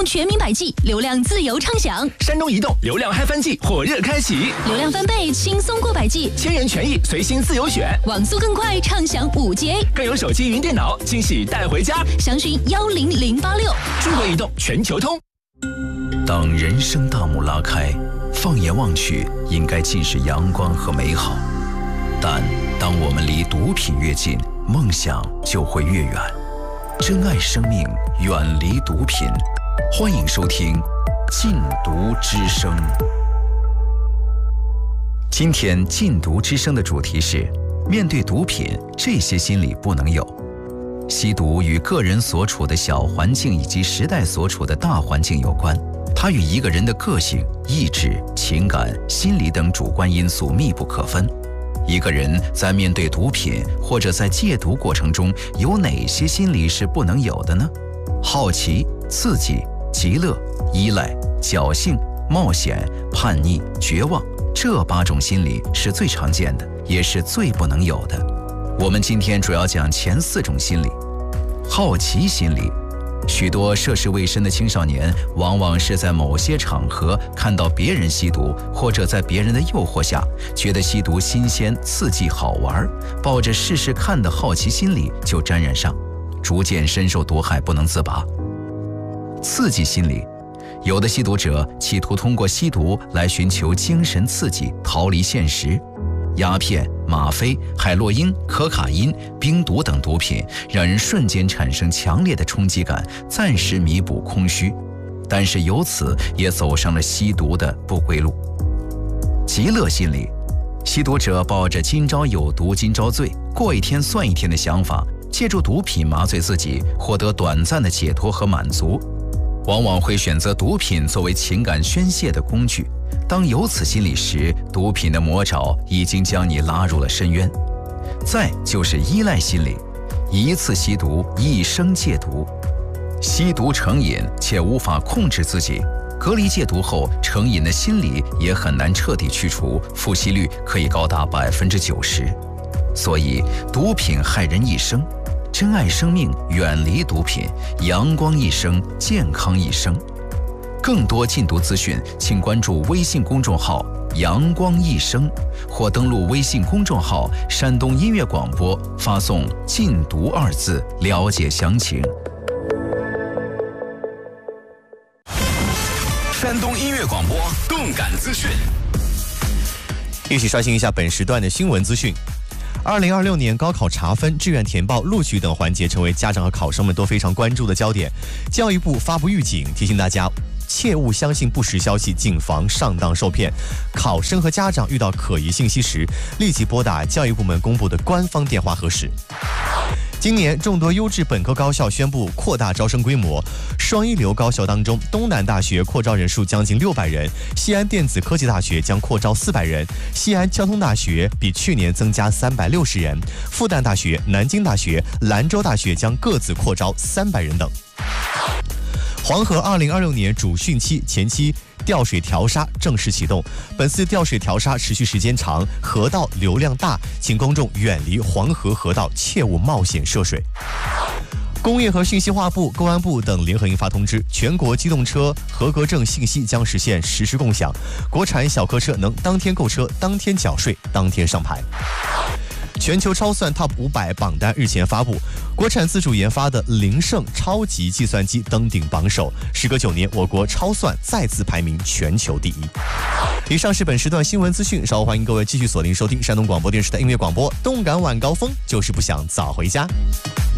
动全民百计，流量自由畅享。 山东移动流量嗨翻季火热开启， 流量翻倍，轻松过百计 ，1000元权益随心自由选， 网速更快，畅享5G， 更有手机云电脑惊喜带回家。 详询10086。 中国移动全球通。 当人生大幕拉开，放眼望去，应该尽是阳光和美好。但当我们离毒品越近，梦想就会越远。珍爱生命，远离毒品。欢迎收听《禁毒之声》。今天禁毒之声的主题是：面对毒品，这些心理不能有。吸毒与个人所处的小环境以及时代所处的大环境有关，它与一个人的个性、意志、情感、心理等主观因素密不可分。一个人在面对毒品或者在戒毒过程中，有哪些心理是不能有的呢？好奇、刺激、极乐、依赖、侥幸、冒险、叛逆、绝望，这8种心理是最常见的，也是最不能有的。我们今天主要讲前4种心理。好奇心理，许多涉世未深的青少年往往是在某些场合看到别人吸毒，或者在别人的诱惑下，觉得吸毒新鲜、刺激、好玩，抱着试试看的好奇心理就沾染上，逐渐深受毒害不能自拔。刺激心理，有的吸毒者企图通过吸毒来寻求精神刺激，逃离现实。鸦片、吗啡、海洛因、可卡因、冰毒等毒品让人瞬间产生强烈的冲击感，暂时弥补空虚，但是由此也走上了吸毒的不归路。极乐心理，吸毒者抱着今朝有毒今朝醉，过一天算一天的想法，借助毒品麻醉自己，获得短暂的解脱和满足，往往会选择毒品作为情感宣泄的工具。当有此心理时，毒品的魔爪已经将你拉入了深渊。再就是依赖心理，一次吸毒，一生戒毒。吸毒成瘾且无法控制自己，隔离戒毒后，成瘾的心理也很难彻底去除，复吸率可以高达90%。所以，毒品害人一生，珍爱生命，远离毒品，阳光一生，健康一生。更多禁毒资讯，请关注微信公众号“阳光一生”，或登录微信公众号“山东音乐广播”，发送“禁毒”2字了解详情。 山东音乐广播动感资讯， 一起刷新一下本时段的新闻资讯。2026年高考查分、志愿填报、录取等环节成为家长和考生们都非常关注的焦点。教育部发布预警，提醒大家切勿相信不实消息，谨防上当受骗。考生和家长遇到可疑信息时，立即拨打教育部门公布的官方电话核实。今年众多优质本科高校宣布扩大招生规模，双一流高校当中，东南大学扩招人数将近600人，西安电子科技大学将扩招400人，西安交通大学比去年增加360人，复旦大学、南京大学、兰州大学将各自扩招300人等。黄河2026年主汛期前期调水调沙正式启动，本次调水调沙持续时间长，河道流量大，请公众远离黄河河道，切勿冒险涉水。工业和信息化部、公安部等联合印发通知，全国机动车合格证信息将实现实时共享，国产小客车能当天购车、当天缴税、当天上牌。全球超算 TOP 500榜单日前发布，国产自主研发的灵胜超级计算机登顶榜首，时隔9年，我国超算再次排名全球第一。以上是本时段新闻资讯，稍后欢迎各位继续锁定收听山东广播电视台音乐广播，动感晚高峰，就是不想早回家。